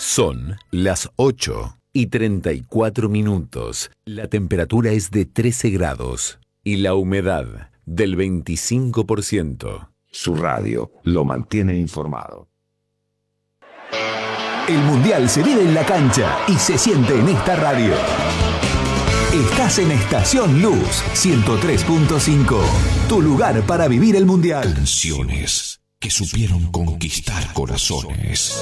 Son las 8:34. La temperatura es de 13 grados y la humedad del 25%. Su radio lo mantiene informado. El Mundial se vive en la cancha y se siente en esta radio. Estás en Estación Luz 103.5, tu lugar para vivir el Mundial. Canciones que supieron conquistar corazones.